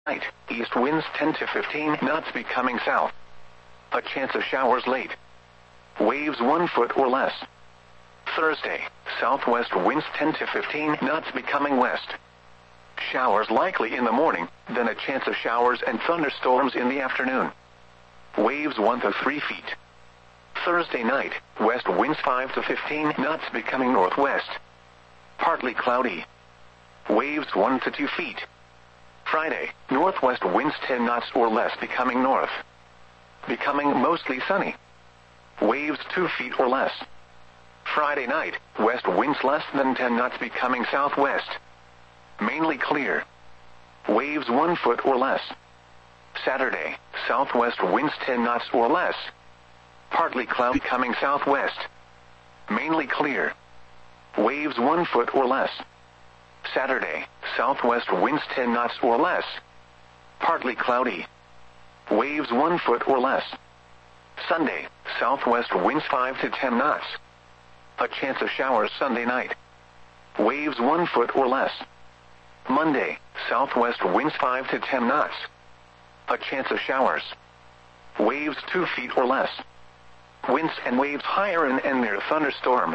Night, east winds 10 to 15 knots becoming south. A chance of showers late. Waves 1 foot or less. Thursday, southwest winds 10 to 15 knots becoming west. Showers likely in the morning, then a chance of showers and thunderstorms in the afternoon. Waves 1 to 3 feet. Thursday night, west winds 5 to 15 knots becoming northwest. Partly cloudy. Waves 1 to 2 feet. Friday, northwest winds 10 knots or less becoming north. Becoming mostly sunny. Waves 2 feet or less. Friday night, west winds less than 10 knots becoming southwest. Mainly clear. Waves 1 foot or less. Saturday, southwest winds 10 knots or less. Partly cloudy becoming southwest. Mainly clear. Waves 1 foot or less. Saturday, southwest winds 10 knots or less. Partly cloudy. Waves 1 foot or less. Sunday, southwest winds 5 to 10 knots. A chance of showers Sunday night. Waves 1 foot or less. Monday, southwest winds 5 to 10 knots. A chance of showers. Waves 2 feet or less. Winds and waves higher and near thunderstorms.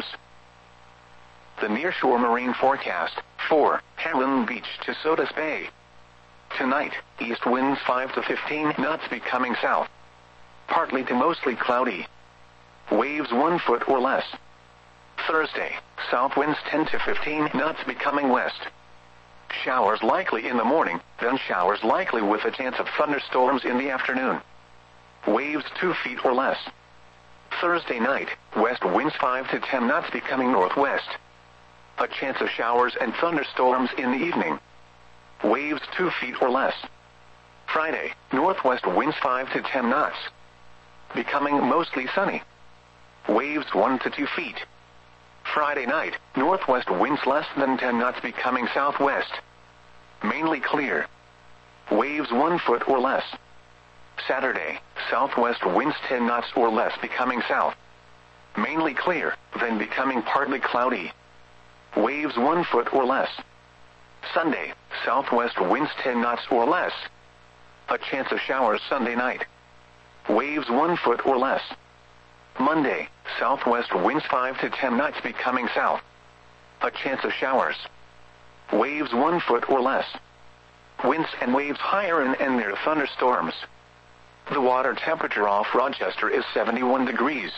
The nearshore marine forecast, 4, Heron Beach to Sodus Bay. Tonight, east winds 5 to 15 knots becoming south. Partly to mostly cloudy. Waves 1 foot or less. Thursday, south winds 10 to 15 knots becoming west. Showers likely in the morning, then showers likely with a chance of thunderstorms in the afternoon. Waves 2 feet or less. Thursday night, west winds 5 to 10 knots becoming northwest. A chance of showers and thunderstorms in the evening. Waves 2 feet or less. Friday, northwest winds 5 to 10 knots. Becoming mostly sunny. Waves 1 to 2 feet. Friday night, northwest winds less than 10 knots becoming southwest. Mainly clear. Waves 1 foot or less. Saturday, southwest winds 10 knots or less becoming south. Mainly clear, then becoming partly cloudy. Waves 1 foot or less. Sunday, southwest winds 10 knots or less. A chance of showers Sunday night. Waves 1 foot or less. Monday, southwest winds 5 to 10 knots becoming south. A chance of showers. Waves 1 foot or less. Winds and waves higher and near thunderstorms. The water temperature off Rochester is 71 degrees.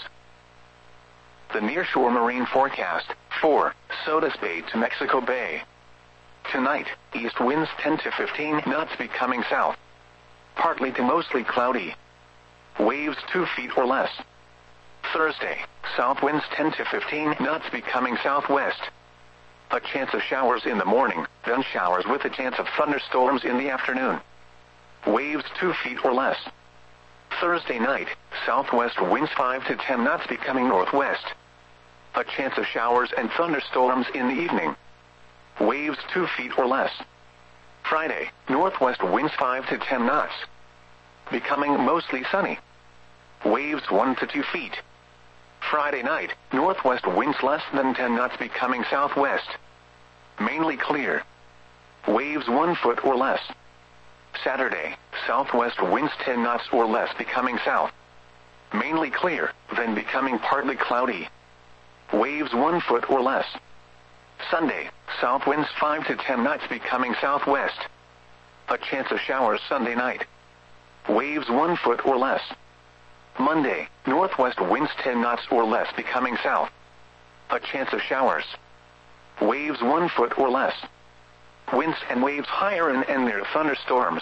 The nearshore marine forecast, 4, Sodus Bay to Mexico Bay. Tonight, east winds 10 to 15 knots becoming south. Partly to mostly cloudy. Waves 2 feet or less. Thursday, south winds 10 to 15 knots becoming southwest. A chance of showers in the morning, then showers with a chance of thunderstorms in the afternoon. Waves 2 feet or less. Thursday night, southwest winds 5 to 10 knots becoming northwest. A chance of showers and thunderstorms in the evening. Waves 2 feet or less. Friday, northwest winds 5 to 10 knots. Becoming mostly sunny. Waves 1 to 2 feet. Friday night, northwest winds less than 10 knots becoming southwest. Mainly clear. Waves 1 foot or less. Saturday, southwest winds 10 knots or less becoming south. Mainly clear, then becoming partly cloudy. Waves 1 foot or less. Sunday, south winds 5 to 10 knots becoming southwest. A chance of showers Sunday night. Waves 1 foot or less. Monday, northwest winds 10 knots or less becoming south. A chance of showers. Waves 1 foot or less. Winds and waves higher and near thunderstorms.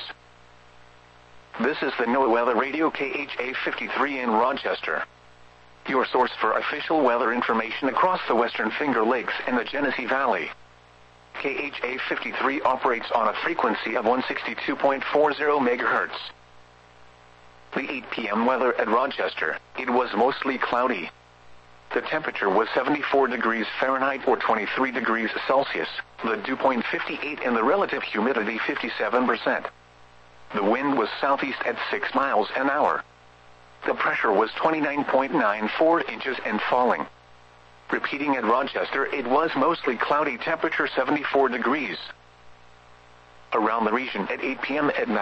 This is the NOAA Weather Radio KHA 53 in Rochester. Your source for official weather information across the Western Finger Lakes and the Genesee Valley. KHA 53 operates on a frequency of 162.40 MHz. The 8 p.m. weather at Rochester, it was mostly cloudy. The temperature was 74 degrees Fahrenheit or 23 degrees Celsius, the dew point 58 and the relative humidity 57%. The wind was southeast at 6 miles an hour. The pressure was 29.94 inches and falling. Repeating at Rochester, it was mostly cloudy, temperature 74 degrees. Around the region at 8 p.m. at night.